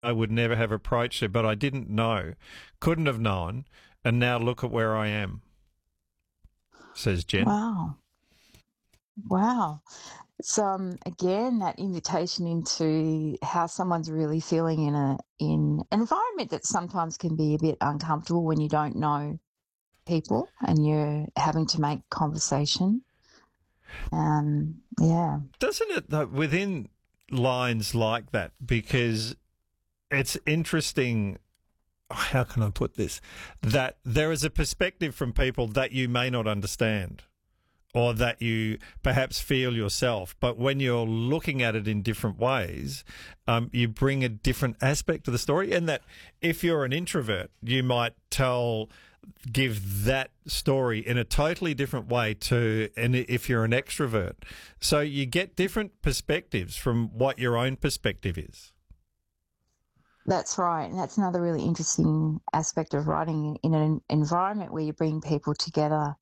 I would never have approached her, but I didn't know, couldn't have known, and now look at where I am, says Jen. Wow. Wow. So again, that invitation into how someone's really feeling in an environment that sometimes can be a bit uncomfortable when you don't know people and you're having to make conversation. Yeah. Doesn't it, though, within lines like that, because it's interesting, how can I put this, that there is a perspective from people that you may not understand or that you perhaps feel yourself, but when you're looking at it in different ways, you bring a different aspect to the story, and that if you're an introvert, you might give that story in a totally different way and if you're an extrovert. So you get different perspectives from what your own perspective is. That's right. And that's another really interesting aspect of writing in an environment where you bring people together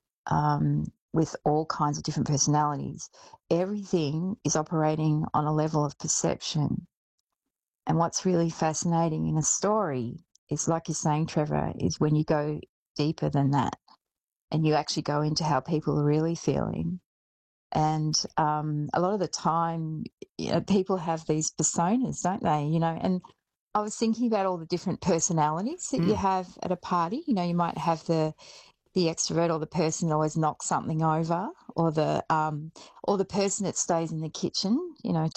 with all kinds of different personalities. Everything is operating on a level of perception. And what's really fascinating in a story is, like you're saying, Trevor, is when you go deeper than that and you actually go into how people are really feeling. And a lot of the time, people have these personas, don't they? And I was thinking about all the different personalities that you have at a party. You might have the extrovert, or the person that always knocks something over, or the person that stays in the kitchen,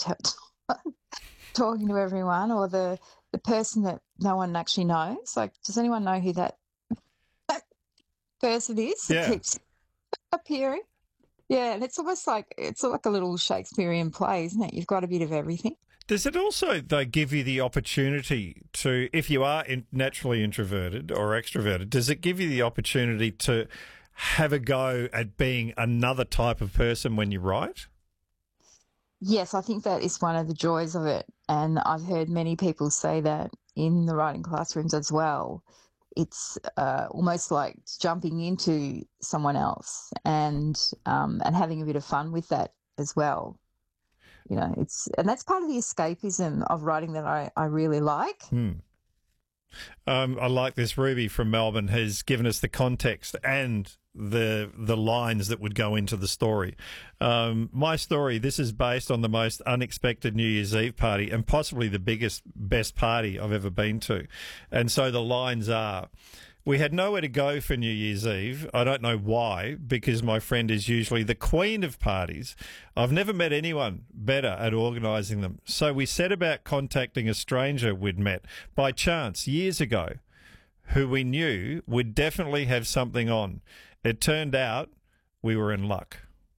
talking to everyone, or the person that no one actually knows. Like, does anyone know who that person is that keeps appearing? Yeah, and it's like a little Shakespearean play, isn't it? You've got a bit of everything. Does it also, though, give you the opportunity to, if you are naturally introverted or extroverted, does it give you the opportunity to have a go at being another type of person when you write? Yes, I think that is one of the joys of it. And I've heard many people say that in the writing classrooms as well. It's almost like jumping into someone else and having a bit of fun with that as well. And that's part of the escapism of writing that I really like. I like this. Ruby from Melbourne has given us the context and the lines that would go into the story. My story, this is based on the most unexpected New Year's Eve party and possibly the best party I've ever been to. And so the lines are: we had nowhere to go for New Year's Eve. I don't know why, because my friend is usually the queen of parties. I've never met anyone better at organising them. So we set about contacting a stranger we'd met by chance years ago, who we knew would definitely have something on. It turned out we were in luck.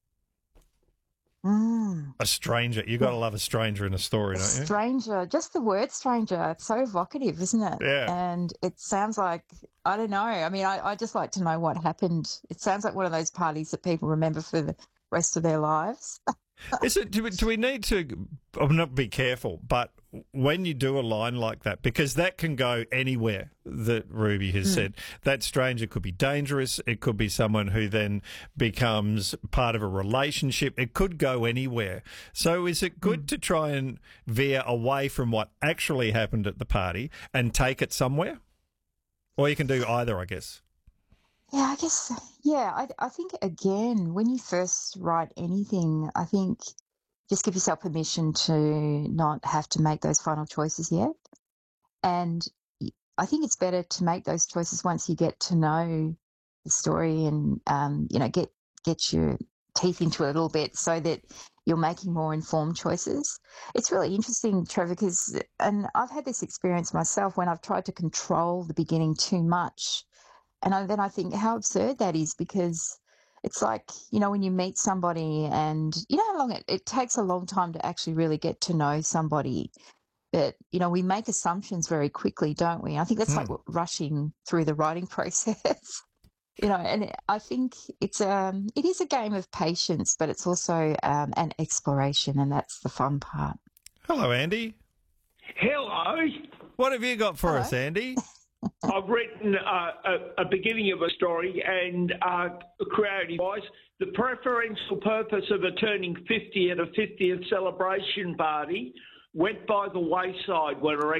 A stranger. You got to love a stranger in a story, don't you? Stranger. Just the word stranger. It's so evocative, isn't it? Yeah. And it sounds like, I don't know. I mean, I just like to know what happened. It sounds like one of those parties that people remember for the rest of their lives. Is it? Do we need to? I'm not be careful, but when you do a line like that, because that can go anywhere. That Ruby has said, that stranger could be dangerous. It could be someone who then becomes part of a relationship. It could go anywhere. So, is it good to try and veer away from what actually happened at the party and take it somewhere? Or you can do either, I guess. Yeah, I guess, I think, again, when you first write anything, I think just give yourself permission to not have to make those final choices yet. And I think it's better to make those choices once you get to know the story and, get your teeth into it a little bit so that you're making more informed choices. It's really interesting, Trevor, and I've had this experience myself when I've tried to control the beginning too much. And then I think how absurd that is, because it's like, when you meet somebody and you know how long it takes a long time to actually really get to know somebody. But, we make assumptions very quickly, don't we? I think that's like rushing through the writing process, and I think it is a game of patience, but it's also an exploration, and that's the fun part. Hello, Andy. Hello. What have you got for us, Andy? I've written a beginning of a story, and creative-wise, the preferential purpose of a turning 50 at a 50th celebration party went by the wayside when